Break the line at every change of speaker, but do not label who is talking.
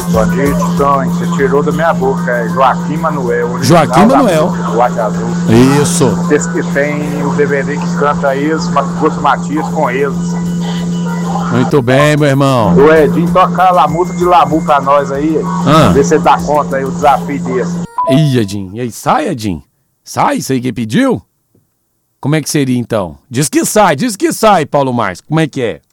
Boa noite, Tonho. Você tirou da minha boca, é Joaquim Manuel.
Joaquim Manuel.
Guarda Azul.
Isso.
Vocês que tem o DVD que canta eles, Gusto Matias com eles.
Muito bem, meu irmão.
O Edinho toca Lamuta de Lamu pra nós aí. Vê se você dá conta aí o desafio desse.
Ih, Edinho. E aí, sai, Edinho? Sai, isso aí que pediu? Como é que seria então? Diz que sai, Paulo Márcio. Como é que é?